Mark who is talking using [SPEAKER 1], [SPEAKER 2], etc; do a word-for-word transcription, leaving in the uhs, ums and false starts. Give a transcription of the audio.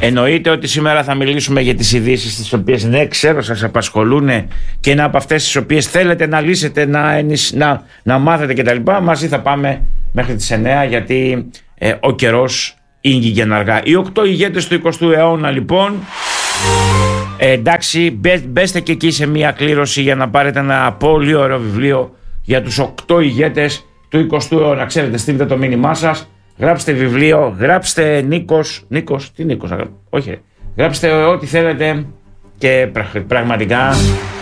[SPEAKER 1] Εννοείται ότι σήμερα θα μιλήσουμε για τις ειδήσεις τις οποίες ναι ξέρω σας απασχολούν και είναι από αυτές τις οποίες θέλετε να λύσετε, να, να, να μάθετε κτλ. Μαζί θα πάμε μέχρι τις εννέα γιατί ε, ο καιρός ήγγιγε αργά. Οι οκτώ ηγέτες του εικοστού αιώνα λοιπόν. Ε, εντάξει, μπε, μπέστε και εκεί σε μια κλήρωση για να πάρετε ένα πολύ ωραίο βιβλίο για τους οκτώ ηγέτες του εικοστού αιώνα. Ξέρετε, στείλτε το μήνυμά σας, γράψτε βιβλίο, γράψτε Νίκος, Νίκος, τι Νίκος, όχι, γράψτε ό,τι θέλετε και πραγματικά